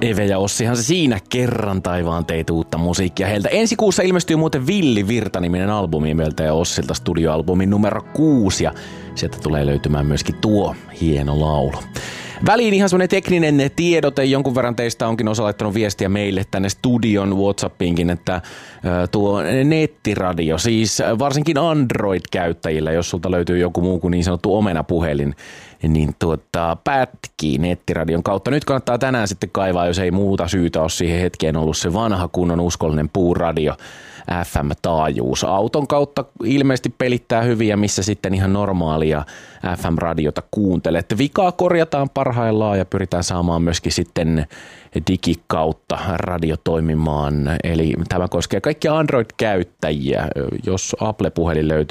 Eve ja Ossihan se siinä kerran taivaan teit uutta musiikkia heiltä. Ensi kuussa ilmestyy muuten Villi Virta-niminen albumi meiltä ja Ossilta, studioalbumi numero 6 ja sieltä tulee löytymään myöskin tuo hieno laulu. Väliin ihan semmoinen tekninen tiedote, jonkun verran teistä onkin osa laittanut viestiä meille tänne studion WhatsAppiinkin, että tuo nettiradio, siis varsinkin Android-käyttäjillä, jos sulta löytyy joku muu kuin niin sanottu omenapuhelin, niin pätkii nettiradion kautta. Nyt kannattaa tänään sitten kaivaa, jos ei muuta syytä ole siihen hetkeen ollut se vanha kunnon uskollinen puuradio. FM-taajuus. Auton kautta ilmeisesti pelittää hyviä, missä sitten ihan normaalia FM-radiota kuuntelet. Vikaa korjataan parhaillaan ja pyritään saamaan myöskin sitten digikautta radio toimimaan. Eli tämä koskee kaikkia Android-käyttäjiä. Jos Apple-puhelin löytyy